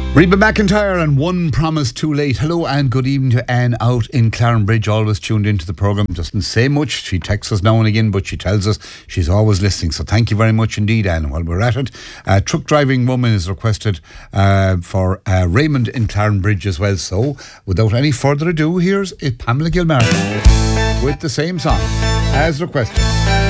Reba McIntyre and One Promise Too Late. Hello and good evening to Anne out in Clarenbridge, always tuned into the programme. Doesn't say much, she texts us now and again, but she tells us she's always listening. So thank you very much indeed, Anne. While we're at it, a truck driving woman is requested for Raymond in Clarenbridge as well. So without any further ado, here's Pamela Gilmar with the same song as requested.